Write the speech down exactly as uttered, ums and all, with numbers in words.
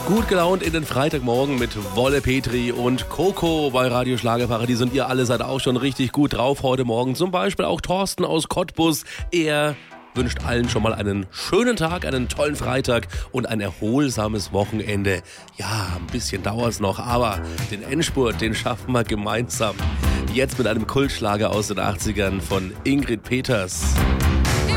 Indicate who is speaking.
Speaker 1: Gut gelaunt in den Freitagmorgen mit Wolle Petri und Coco bei Radio Schlagerparadies und ihr alle seid auch schon richtig gut drauf heute Morgen. Zum Beispiel auch Thorsten aus Cottbus. Er wünscht allen schon mal einen schönen Tag, einen tollen Freitag und ein erholsames Wochenende. Ja, ein bisschen dauert's noch, aber den Endspurt, den schaffen wir gemeinsam. Jetzt mit einem Kultschlager aus den achtzigern von Ingrid Peters.